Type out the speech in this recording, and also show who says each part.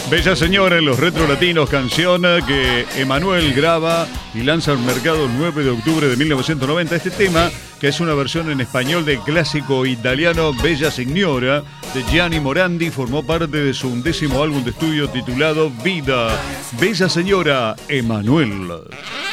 Speaker 1: Bella Señora en los Retro Latinos, canción que Emanuel graba y lanza al mercado el 9 de octubre de 1990. Este tema, que es una versión en español del clásico italiano Bella Signora de Gianni Morandi, formó parte de su 11º álbum de estudio titulado Vida. Bella Señora, Emanuel.